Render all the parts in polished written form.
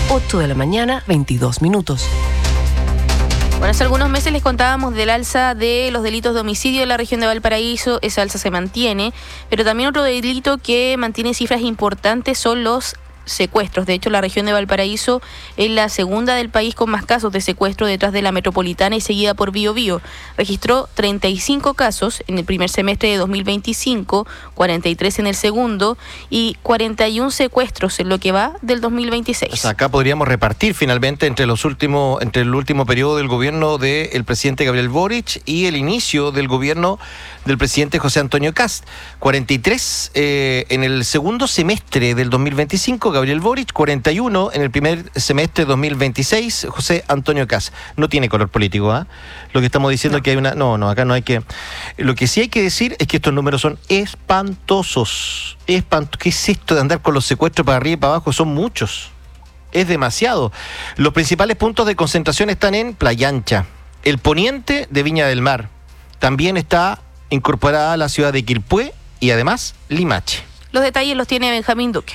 8 de la mañana, 22 minutos. Bueno, hace algunos meses les contábamos del alza de los delitos de homicidio en la región de Valparaíso. Esa alza se mantiene, pero también otro delito que mantiene cifras importantes son los secuestros. De hecho, la región de Valparaíso es la segunda del país con más casos de secuestro detrás de la metropolitana y seguida por Biobío. Registró 35 casos en el primer semestre de 2025, 43 en el segundo y 41 secuestros en lo que va del 2026. O sea, acá podríamos repartir finalmente entre el último periodo del gobierno del presidente Gabriel Boric y el inicio del gobierno del presidente José Antonio Kast. 43 en el segundo semestre del 2025, Gabriel Boric, 41 en el primer semestre de 2026, José Antonio Kast. No tiene color político, ¿ah? Lo que estamos diciendo es que hay una... No, acá no hay que... Lo que sí hay que decir es que estos números son espantosos. ¿Qué es esto de andar con los secuestros para arriba y para abajo? Son muchos. Es demasiado. Los principales puntos de concentración están en Playa Ancha, el poniente de Viña del Mar. También está incorporada a la ciudad de Quilpué y además Limache. Los detalles los tiene Benjamín Duque.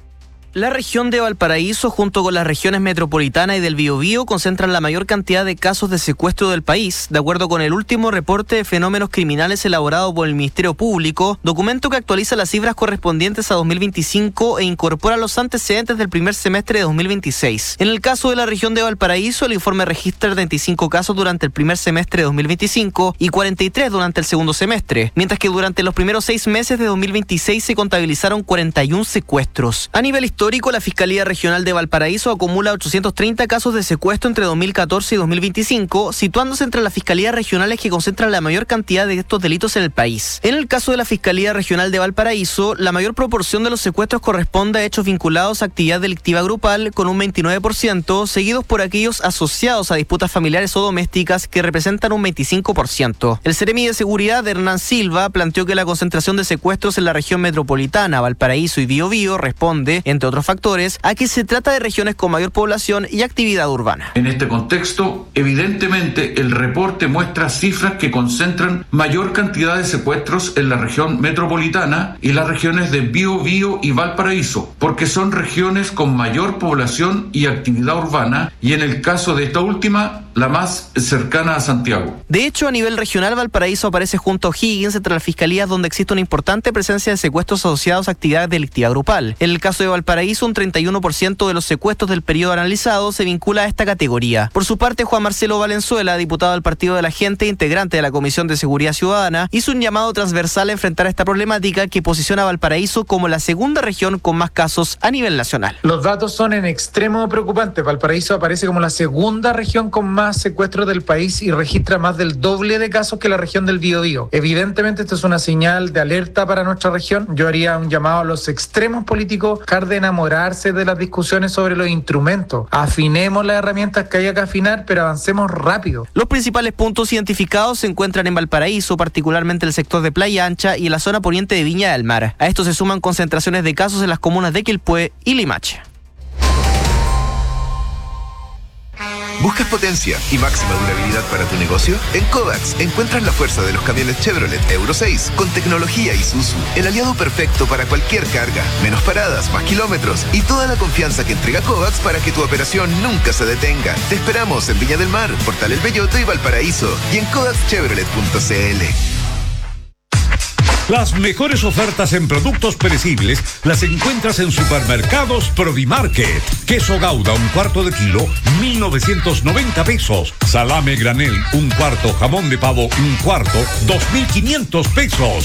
La región de Valparaíso, junto con las regiones metropolitana y del Biobío, concentran la mayor cantidad de casos de secuestro del país, de acuerdo con el último reporte de fenómenos criminales elaborado por el Ministerio Público, documento que actualiza las cifras correspondientes a 2025 e incorpora los antecedentes del primer semestre de 2026. En el caso de la región de Valparaíso, el informe registra 35 casos durante el primer semestre de 2025 y 43 durante el segundo semestre, mientras que durante los primeros 6 meses de 2026 se contabilizaron 41 secuestros. A nivel histórico, la Fiscalía Regional de Valparaíso acumula 830 casos de secuestro entre 2014 y 2025, situándose entre las fiscalías regionales que concentran la mayor cantidad de estos delitos en el país. En el caso de la Fiscalía Regional de Valparaíso, la mayor proporción de los secuestros corresponde a hechos vinculados a actividad delictiva grupal, con un 29%, seguidos por aquellos asociados a disputas familiares o domésticas, que representan un 25%. El Seremi de Seguridad, Hernán Silva, planteó que la concentración de secuestros en la región metropolitana, Valparaíso y Biobío responde, entre otros factores, a que se trata de regiones con mayor población y actividad urbana. En este contexto, evidentemente, el reporte muestra cifras que concentran mayor cantidad de secuestros en la región metropolitana y las regiones de Biobío y Valparaíso, porque son regiones con mayor población y actividad urbana, y en el caso de esta última, la más cercana a Santiago. De hecho, a nivel regional, Valparaíso aparece junto a O'Higgins entre las fiscalías donde existe una importante presencia de secuestros asociados a actividad delictiva grupal. En el caso de Valparaíso, un 31% de los secuestros del periodo analizado se vincula a esta categoría. Por su parte, Juan Marcelo Valenzuela, diputado del Partido de la Gente, integrante de la Comisión de Seguridad Ciudadana, hizo un llamado transversal a enfrentar esta problemática que posiciona a Valparaíso como la segunda región con más casos a nivel nacional. Los datos son en extremo preocupantes. Valparaíso aparece como la segunda región con más secuestros del país y registra más del doble de casos que la región del Biobío. Evidentemente, esto es una señal de alerta para nuestra región. Yo haría un llamado a los extremos políticos, dejar de enamorarse de las discusiones sobre los instrumentos. Afinemos las herramientas que haya que afinar, pero avancemos rápido. Los principales puntos identificados se encuentran en Valparaíso, particularmente el sector de Playa Ancha y la zona poniente de Viña del Mar. A esto se suman concentraciones de casos en las comunas de Quilpué y Limache. ¿Buscas potencia y máxima durabilidad para tu negocio? En Kovacs encuentras la fuerza de los camiones Chevrolet Euro 6 con tecnología Isuzu, el aliado perfecto para cualquier carga, menos paradas, más kilómetros y toda la confianza que entrega Kovacs para que tu operación nunca se detenga. Te esperamos en Viña del Mar, Portal El Belloto y Valparaíso y en kodakschevrolet.cl. Las mejores ofertas en productos perecibles las encuentras en Supermercados Prodimarket. Queso Gouda, 1/4 de kilo, 1.990 pesos. Salame granel, 1/4. Jamón de pavo, 1/4, 2.500 pesos.